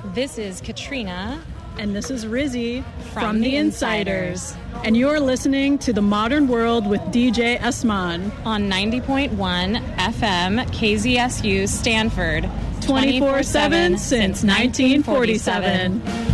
This is Katrina. And this is Rizzy from The Insiders. And you're listening to The Modern World with DJ Esman on 90.1 FM KZSU Stanford. 24/7 since 1947.